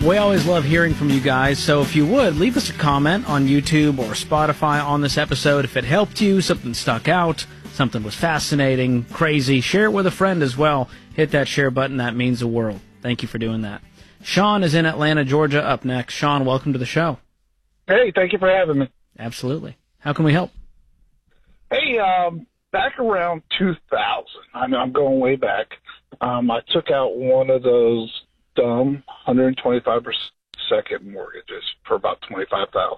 We always love hearing from you guys, so if you would, leave us a comment on YouTube or Spotify on this episode. If it helped you, something stuck out, something was fascinating, crazy, share it with a friend as well. Hit that share button. That means the world. Thank you for doing that. Sean is in Atlanta, Georgia, up next. Sean, welcome to the show. Hey, thank you for having me. Absolutely. How can we help? Hey, back around 2000, I know I'm going way back, I took out one of those dumb 125% second mortgages for about $25,000.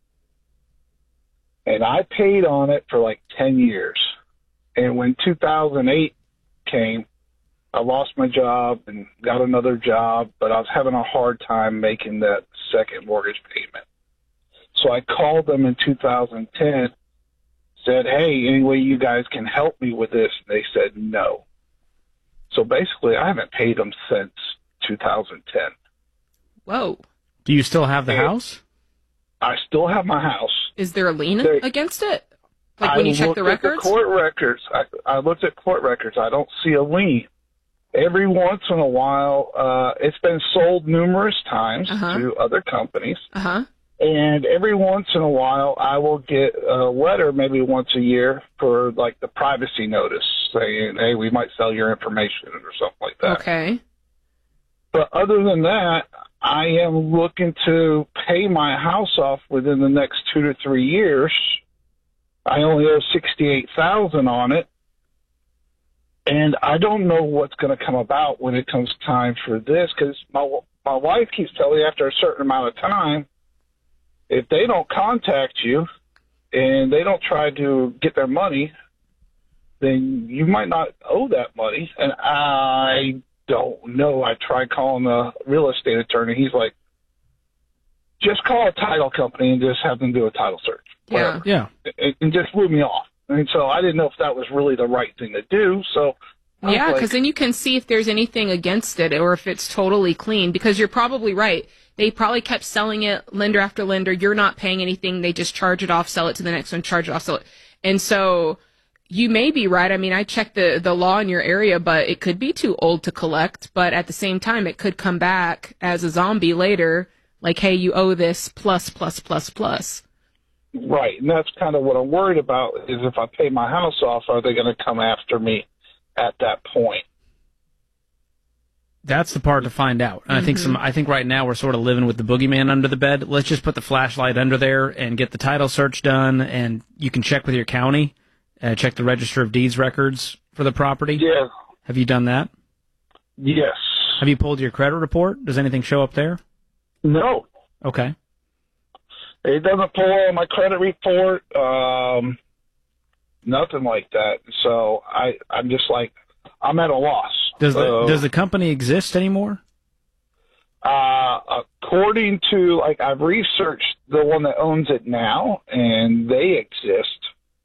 And I paid on it for like 10 years. And when 2008 came, I lost my job and got another job, but I was having a hard time making that second mortgage payment. So I called them in 2010, said, hey, any way you guys can help me with this? And they said no. So basically, I haven't paid them since 2010. Whoa. Do you still have the house? I still have my house. Is there a lien against it? Like when you check the records? Court records. I looked at court records. I don't see a lien. Every once in a while, it's been sold numerous times to other companies. And every once in a while, I will get a letter, maybe once a year, for like the privacy notice saying, hey, we might sell your information or something like that. Okay. But other than that, I am looking to pay my house off within the next 2 to 3 years. I only owe $68,000 on it. And I don't know what's going to come about when it comes time for this, because my wife keeps telling me after a certain amount of time, if they don't contact you and they don't try to get their money, then you might not owe that money. And I don't know. I tried calling a real estate attorney. He's like, just call a title company and just have them do a title search. Whatever. Yeah. And just blew me off. And so I didn't know if that was really the right thing to do. So yeah, because then you can see if there's anything against it or if it's totally clean, because you're probably right. They probably kept selling it lender after lender. You're not paying anything. They just charge it off, sell it to the next one, charge it off, sell it. And so you may be right. I mean, I checked the law in your area, but it could be too old to collect. But at the same time, it could come back as a zombie later, like, hey, you owe this plus, plus, plus, plus. Right, and that's kind of what I'm worried about, is if I pay my house off, are they going to come after me at that point? That's the part to find out. And I think right now we're sort of living with the boogeyman under the bed. Let's just put the flashlight under there and get the title search done, and you can check with your county, check the Register of Deeds records for the property. Yeah. Have you done that? Yes. Have you pulled your credit report? Does anything show up there? No. Okay. It doesn't pull on my credit report, nothing like that. So I'm just like, I'm at a loss. Does the company exist anymore? According to, like, I've researched the one that owns it now, and they exist.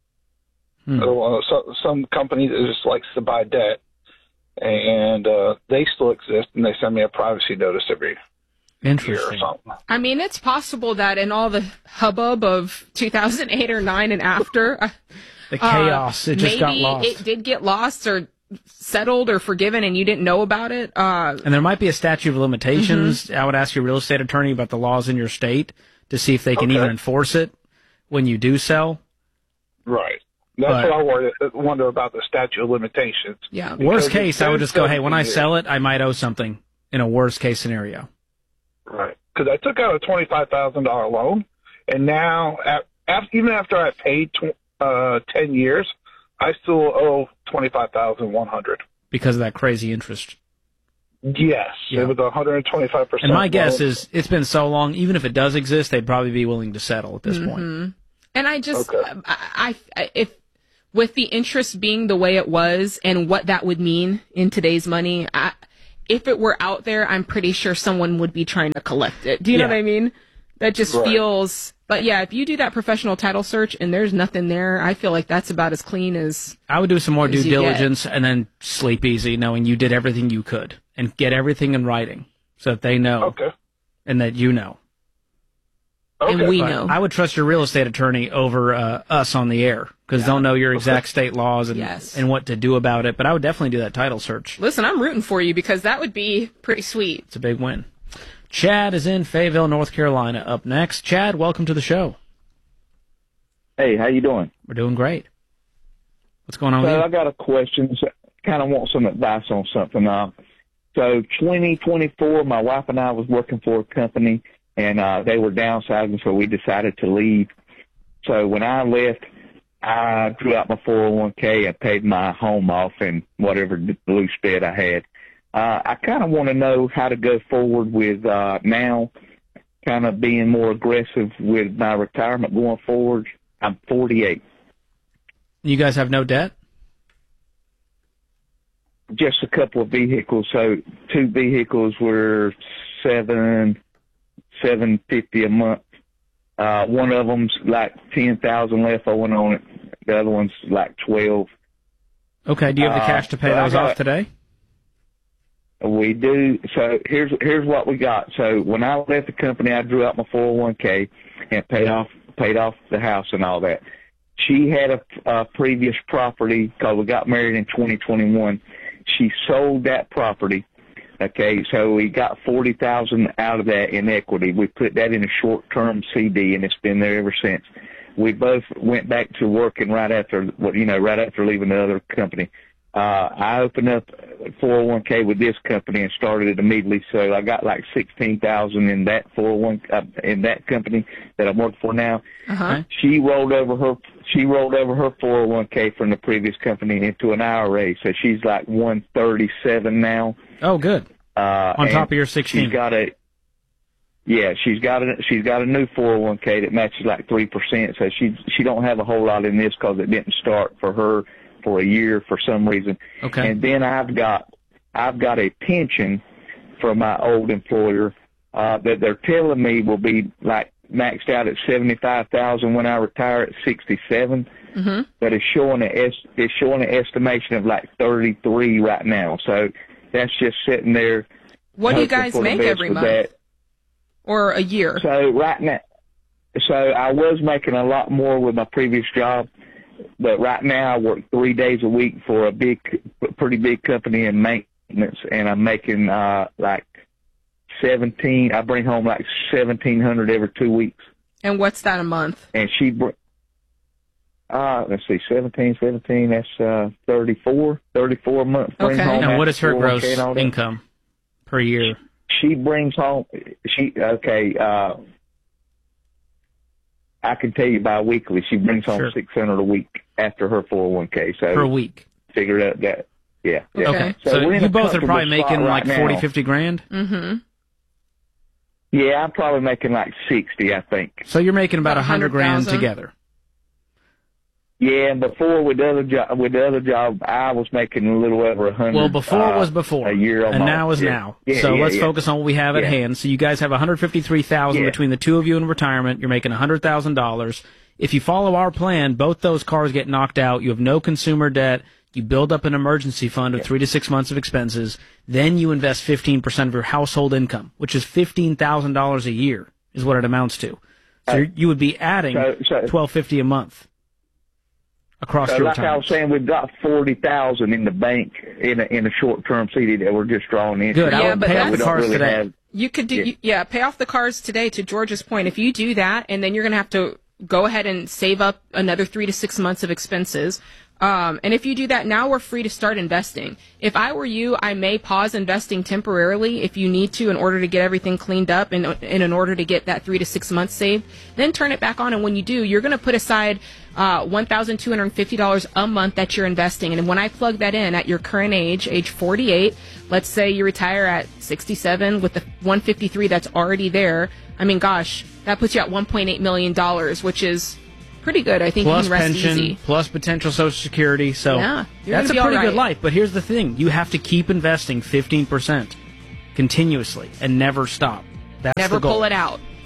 Some company that just likes to buy debt, and they still exist, and they send me a privacy notice every year or something. I mean, it's possible that in all the hubbub of 2008 or 9 and after, the chaos, it just got lost. Maybe it did get lost or settled or forgiven and you didn't know about it. And there might be a statute of limitations. I would ask your real estate attorney about the laws in your state to see if they can even enforce it when you do sell. Right. That's what I wonder about, the statute of limitations. Yeah. Worst case, I would just go, hey, when I sell it, I might owe something in a worst case scenario. Right. Because I took out a $25,000 loan, and now, even after I paid 10 years, I still owe $25,100 because of that crazy interest. Yes, yeah. It was 125%. And my guess is it's been so long. Even if it does exist, they'd probably be willing to settle at this point. And I just, if with the interest being the way it was, and what that would mean in today's money, if it were out there, I'm pretty sure someone would be trying to collect it. Do you know what I mean? That just feels. But yeah, if you do that professional title search and there's nothing there, I feel like that's about as clean as I would do some more due diligence and then sleep easy knowing you did everything you could and get everything in writing so that they know and that you know. And we know. I would trust your real estate attorney over us on the air because they'll know your exact state laws and what to do about it. But I would definitely do that title search. Listen, I'm rooting for you because that would be pretty sweet. It's a big win. Chad is in Fayetteville, North Carolina. Up next, Chad, welcome to the show. Hey, how you doing? We're doing great. What's going on with you? I got a question. Kind of want some advice on something. So 2024, my wife and I was working for a company, and they were downsizing, so we decided to leave. So when I left, I drew out my 401k and paid my home off and whatever loose debt I had. I kind of want to know how to go forward with now kind of being more aggressive with my retirement going forward. I'm 48. You guys have no debt? Just a couple of vehicles. So 2 vehicles were $750 a month. One of them's like 10,000 left owing on it. The other one's like 12. Okay. Do you have the cash to pay those off today? We do. So here's what we got. So when I left the company, I drew out my 401k and paid off the house and all that. She had a previous property because we got married in 2021. She sold that property. Okay, so we got $40,000 out of that in equity. We put that in a short-term CD, and it's been there ever since. We both went back to working right after leaving the other company. I opened up 401k with this company and started it immediately. So I got like $16,000 in that in that company that I'm working for now. Uh-huh. She rolled over her 401k from the previous company into an IRA. So she's like 137 now. Oh, good. On top of your 16. She's got a new 401k that matches like 3%. So she don't have a whole lot in this because it didn't start for her for a year for some reason. Okay. And then I've got a pension from my old employer that they're telling me will be like maxed out at $75,000 when I retire at 67. Mm-hmm. But it's showing an estimation of like 33 right now. So that's just sitting there. What do you guys make every month? That. Or a year? So right now, I was making a lot more with my previous job. But right now I work 3 days a week for a pretty big company in maintenance, and I'm making like 17. I bring home like 1,700 every 2 weeks. And what's that a month? And let's see, 17, that's 34 a month. Okay. And what is her gross income per year? She brings home, I can tell you bi-weekly, she brings home $600 a week after her 401k. So per week. Figured out that, yeah. Okay. So you both are probably making like 40, 50 grand? Mm-hmm. Yeah, I'm probably making like 60, I think. So you're making about 100 grand together. Yeah, and before with the other job, I was making a little over 100. Well, before was before, a year and now is now. Yeah, so let's focus on what we have at hand. So you guys have $153,000 between the two of you in retirement. You're making $100,000. If you follow our plan, both those cars get knocked out. You have no consumer debt. You build up an emergency fund of 3 to 6 months of expenses. Then you invest 15% of your household income, which is $15,000 a year, is what it amounts to. So you would be adding $1,250 a month. Across your like I was saying, we've got $40,000 in the bank in a short-term CD that we're just drawing in. Good. Yeah, but pay off the cars today. You could do, pay off the cars today. To George's point, if you do that, and then you're going to have to go ahead and save up another 3 to 6 months of expenses. And if you do that, now we're free to start investing. If I were you, I may pause investing temporarily if you need to in order to get everything cleaned up and in order to get that 3 to 6 months saved. Then turn it back on, and when you do, you're going to put aside $1,250 a month that you're investing. And when I plug that in at your current age 48, let's say you retire at 67 with the 153 that's already there. I mean, gosh, that puts you at $1.8 million, which is pretty good. I think plus you can rest pension, easy. Plus potential Social Security. So that's a pretty good life. But here's the thing. You have to keep investing 15% continuously and never stop. That's never the goal. pull it out.